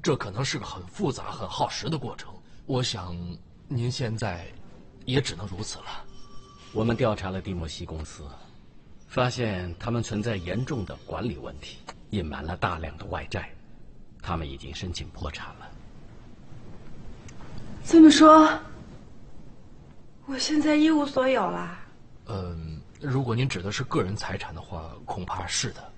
这可能是个很复杂、很耗时的过程。我想，您现在也只能如此了。 我们调查了蒂莫西公司，发现他们存在严重的管理问题，隐瞒了大量的外债，他们已经申请破产了。 这么说，我现在一无所有了。 如果您指的是个人财产的话，恐怕是的。